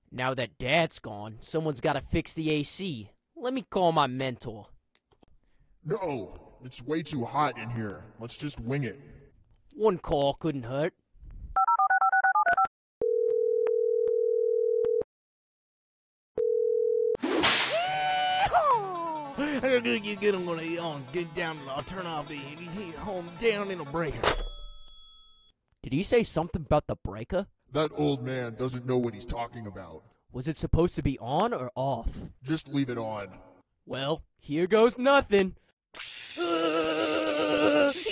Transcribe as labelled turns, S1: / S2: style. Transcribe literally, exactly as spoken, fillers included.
S1: Now that Dad's gone, someone's gotta fix the A C. Let me call my mentor.
S2: No, it's way too hot in here. Let's just wing it.
S1: One call couldn't hurt.
S3: I'm gonna get, get him gonna uh, get down. I'll turn off the home down in a breaker.
S1: Did he say something about the breaker?
S2: That old man doesn't know what he's talking about.
S1: Was it supposed to be on or off?
S2: Just leave it on.
S1: Well, here goes nothing.